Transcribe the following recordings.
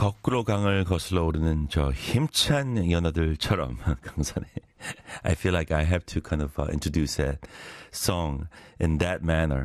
거꾸로 강을 거슬러 오르는 저 힘찬 연어들처럼 강산에 I feel like I have to kind of introduce that song in that manner.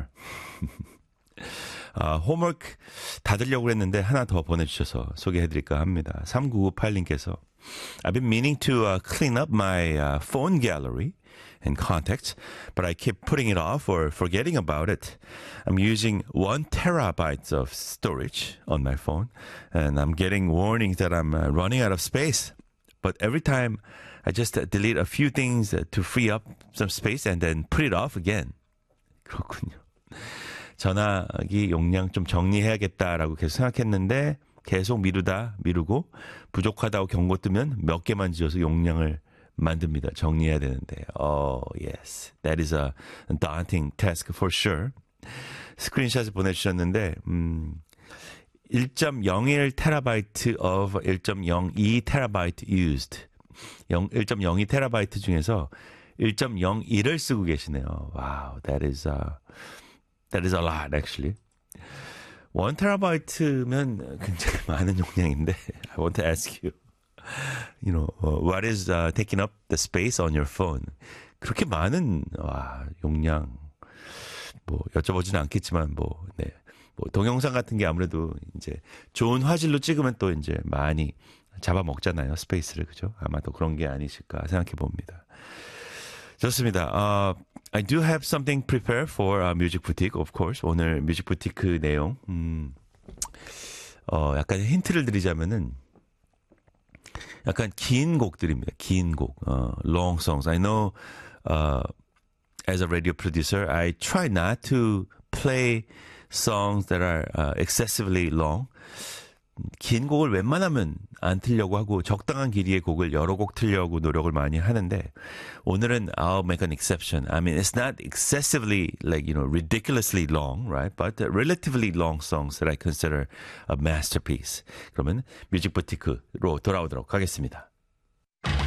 홈워크 다 들려고 했는데 하나 더 보내주셔서 소개해드릴까 합니다. 3998님께서 I've been meaning to clean up my phone gallery and contacts, but I keep putting it off or forgetting about it. I'm using 1 terabyte of storage on my phone, and I'm getting warnings that I'm running out of space. But every time I just delete a few things to free up some space and then put it off again. 그렇군요. 전화기 용량 좀 정리해야겠다라고 계속 생각했는데 계속 미루고 부족하다고 경고 뜨면 몇 개만 지어서 용량을 만듭니다. 정리해야 되는데. Oh, yes. That is a daunting task for sure. 스크린샷을 보내주셨는데 1.01 terabyte of 1.02 terabyte used. 1.02 terabyte 중에서 1.01을 쓰고 계시네요. Wow, that is a lot actually. 1 terabyte면 굉장히 많은 용량인데 I want to ask you. You know, what is taking up the space on your phone? 그렇게 많은 용량 뭐 여쭤보지는 않겠지만 뭐 동영상 같은 게 아무래도 이제 좋은 화질로 찍으면 또 이제 많이 잡아먹잖아요, 스페이스를. 그죠? 아마도 그런 게 아니실까 생각해 봅니다. 좋습니다. I do have something prepared for Music Boutique, of course. 오늘 뮤직 부티크 내용 약간 힌트를 드리자면은 약간 긴 곡들입니다. 긴 곡, long songs. I know, as a radio producer, I try not to play songs that are excessively long. 긴 곡을 웬만하면 안 틀려고 하고 적당한 길이의 곡을 여러 곡 틀려고 노력을 많이 하는데 오늘은 I'll make an exception. I mean, it's not excessively like, you know, ridiculously long, right? But relatively long songs that I consider a masterpiece. 그러면 뮤직 부티크로 돌아오도록 하겠습니다.